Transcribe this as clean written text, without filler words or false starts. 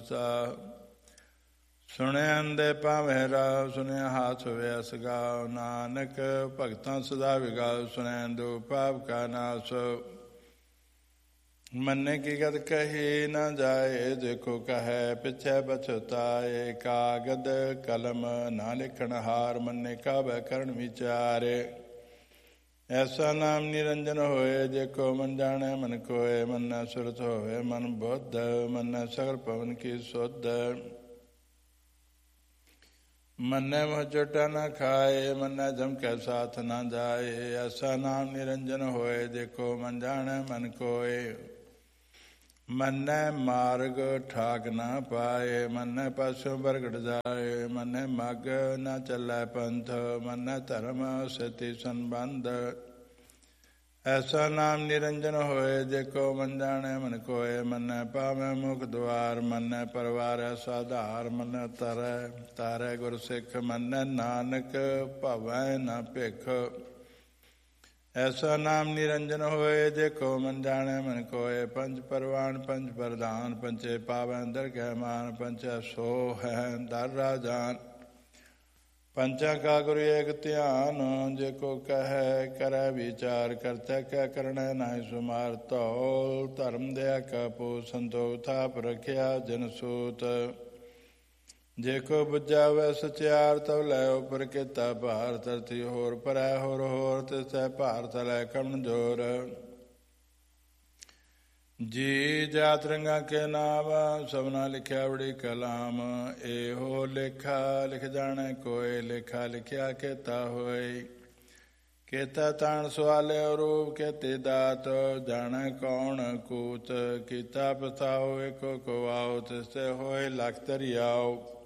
ਮਾਨਸਾ। ਸੁਣਿਆ ਅੰਦੇ ਭਾਵੇਂ ਰਾਵ, ਸੁਣਿਆ ਹਾਥ ਹੋਇਆ ਸਗਾਉ। ਨਾਨਕ ਭਗਤਾਂ ਸਦਾ ਵਿਗਾਉ, ਸੁਣਿਆ ਦੋ ਪਾਪ ਕਾ ਨਾਸ। ਮੰਨੇ ਕੀ ਗਤ ਕਹੀ ਨਾ ਜਾਏ, ਦੇਖੋ ਕਹੈ ਪਿਛੈ ਪਛਤਾਏ। ਕਾਗਦ ਕਲਮ ਨਾ ਲਿਖਣ ਹਾਰ, ਮੰਨੇ ਕਾਬੈ ਕਰਨ ਵਿਚਾਰੇ। ਐਸਾ ਨਾਮ ਨਿਰੰਜਨ ਹੋਏ, ਦੇਖੋ ਮਨ ਜਾਣੈ ਮਨ ਕੋਏ। ਮੰਨੈ ਸੁਰਤ ਹੋਵੇ ਮਨ ਬੁੱਧ, ਮੰਨੈ ਸਗਲ ਪਵਨ ਕੀ ਸੁਧ। ਮੰਨੈ ਮੋਹ ਚੋਟਾ ਨਾ ਖਾਏ, ਮੰਨੈ ਜਮ ਕੈ ਸਾਥ ਨਾ ਜਾਏ। ਐਸਾ ਨਾਮ ਨਿਰੰਜਨ ਹੋਏ, ਦੇਖੋ ਮਨ ਜਾਣੈ ਮਨ ਕੋਏ। ਮੰਨੈ ਮਾਰਗ ਠਾਕ ਨਾ ਪਾਏ, ਮੰਨੈ ਪਾਸੋਂ ਬਰਗੜ ਜਾਏ। ਮੰਨੈ ਮਗ ਨਾ ਚੱਲੈ ਪੰਥ, ਮੰਨੈ ਧਰਮ ਸਤੀ ਸੰਬੰਧ। ਐਸਾ ਨਾਮ ਨਿਰੰਜਨ ਹੋਏ, ਦੇਖੋ ਮਨ ਜਾਣੈ ਮਨ ਕੋਏ। ਮੰਨੈ ਪਾਵੈ ਮੁਖ ਦੁਆਰ, ਮੰਨੈ ਪਰਵਾਰੈ ਸਾਧਾਰ। ਮੰਨੈ ਤਾਰੈ ਗੁਰ ਸਿੱਖ, ਮੰਨੈ ਨਾਨਕ ਭਵੈ ਨਾ ਭਿਖ। ਐਸਾ ਨਾਮ ਨਿਰੰਜਨ ਹੋਏ, ਦੇਖੋ ਮਨ ਜਾਣੈ ਮਨ ਕੋਏ। ਪੰਜ ਪਰਵਾਨ ਪੰਜ ਪ੍ਰਧਾਨ, ਪੰਚੇ ਪਾਵੈ ਦਰਗਹਿ ਮਾਨ। ਪੰਚੈ ਸੋ ਹੈ ਦਰ ਰਾਜਾਨ, ਪੰਚਾਂ ਕਾ ਗੁਰੂ ਏਕ ਧਿਆਨ। ਜੇ ਕੋ ਕਹੈ ਕਰੈ ਵਿਚਾਰ, ਕਰਤੈ ਕਿਆ ਕਰਣੈ ਨਾਹਿ ਸੁਮਾਰ। ਧੌਲ ਧਰਮ ਦਇਆ ਕਾ ਪੂਤ, ਸੰਤੋਖ ਥਾਪ ਰਖਿਆ ਜਿਨ ਸੂਤ। ਜੇ ਕੋ ਬੁਝਾਵੈ ਸਚਿਆਰ, ਤਵ ਲੈ ਉਪਰ ਕੀਤਾ ਭਾਰ। ਧਰਤੀ ਹੋਰ ਪਰੈ ਹੋਰ ਹੋਰ, ਤਿਸੈ ਭਾਰ ਤਲੈ ਕਮਜੋਰ। ਜੀ ਜਾਤ ਰੰਗਾ ਕੇ ਨਾਮ, ਸਭਨਾ ਲਿਖਿਆ ਬੜੀ ਕਲਾਮ। ਇਹੋ ਲੇਖਾ ਲਿਖ ਜਾਣੈ ਕੋਇ, ਲੇਖਾ ਲਿਖਿਆ ਕੇਤਾ ਹੋਇ। ਕੇਤਾ ਤਾਣ ਸਵਾਲਿਆ ਰੂਪ, ਕੇਤੇ ਦਾਤ ਜਾਣੈ ਕੌਣ ਕੂਤ। ਕੀਤਾ ਪਤਾਉ ਏਕੋ ਕੋ ਆਉ, ਤਿਸਤੇ ਹੋਏ ਲਖ ਧਰਿਆਉ।